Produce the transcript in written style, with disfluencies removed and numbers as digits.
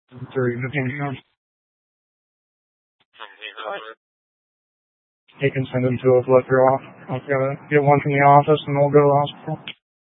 Through the opinion. He can send him to a blood draw. I've got to get one from the office and we'll go to the hospital.